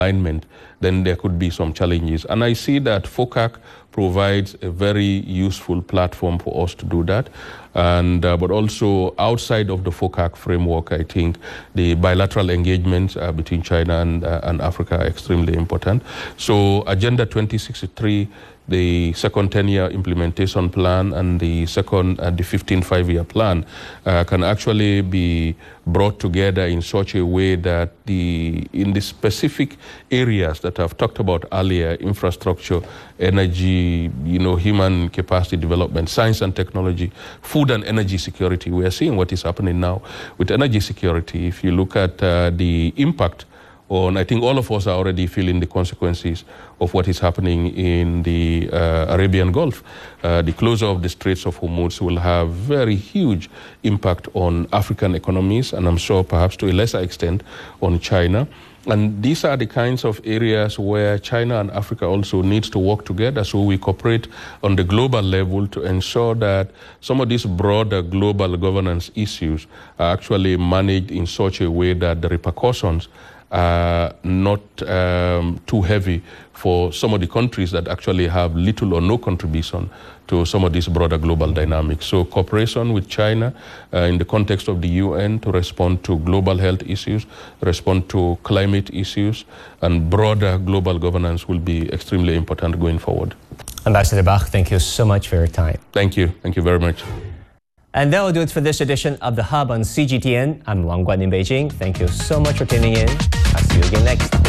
alignment, then there could be some challenges. And I see that FOCAC provides a very useful platform for us to do that. And but also outside of the FOCAC framework, I think the bilateral engagements between China and Africa are extremely important. So Agenda 2063, the second 10-year implementation plan and the second, the 15th five-year plan can actually be brought together in such a way that in the specific areas that I've talked about earlier, infrastructure, energy, human capacity development, science and technology, food and energy security. We are seeing what is happening now with energy security. If you look at the impact on, I think all of us are already feeling the consequences of what is happening in the Arabian Gulf. The closure of the Straits of Hormuz will have very huge impact on African economies, and I'm sure perhaps to a lesser extent on China. And these are the kinds of areas where China and Africa also needs to work together, so we cooperate on the global level to ensure that some of these broader global governance issues are actually managed in such a way that the repercussions are not too heavy for some of the countries that actually have little or no contribution to some of these broader global dynamics. So cooperation with China in the context of the UN to respond to global health issues, respond to climate issues, and broader global governance will be extremely important going forward. Ambassador Bach, thank you so much for your time. Thank you. Thank you very much. And that will do it for this edition of The Hub on CGTN. I'm Wang Guan in Beijing. Thank you so much for tuning in. I'll see you again next time.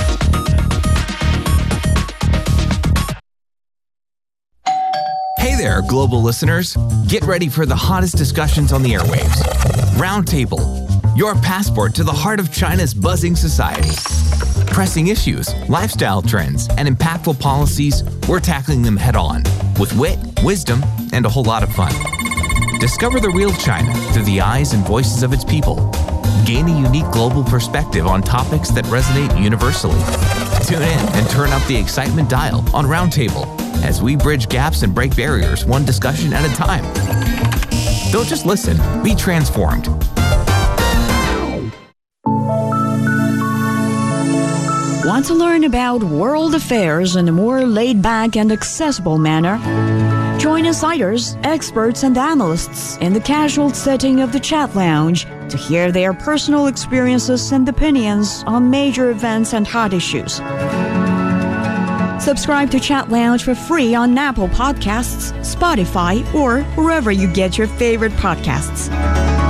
Hey there, global listeners. Get ready for the hottest discussions on the airwaves. Roundtable, your passport to the heart of China's buzzing society. Pressing issues, lifestyle trends, and impactful policies, we're tackling them head on with wit, wisdom, and a whole lot of fun. Discover the real China through the eyes and voices of its people. Gain a unique global perspective on topics that resonate universally. Tune in and turn up the excitement dial on Roundtable as we bridge gaps and break barriers one discussion at a time. Don't just listen, be transformed. Want to learn about world affairs in a more laid-back and accessible manner? Join insiders, experts, and analysts in the casual setting of the Chat Lounge to hear their personal experiences and opinions on major events and hot issues. Subscribe to Chat Lounge for free on Apple Podcasts, Spotify, or wherever you get your favorite podcasts.